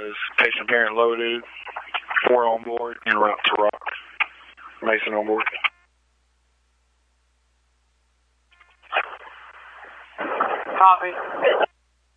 is patient parent loaded, 4 on board, en route to Rock. Mason on board. Copy.